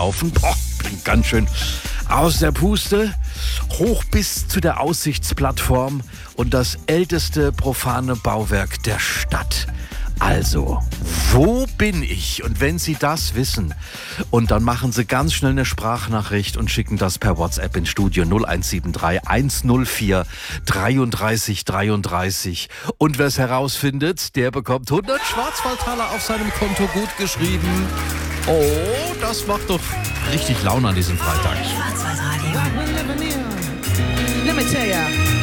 laufen. Boah, bin ganz schön aus der Puste. Hoch bis zu der Aussichtsplattform und das älteste profane Bauwerk der Stadt. Also, wo bin ich? Und wenn Sie das wissen, und dann machen Sie ganz schnell eine Sprachnachricht und schicken das per WhatsApp ins Studio 0173 104 33 33. Und wer es herausfindet, der bekommt 100 Schwarzwaldtaler auf seinem Konto gut geschrieben. Oh, das macht doch richtig Laune an diesem Freitag. Schwarzwaldradio. Let me tell ya.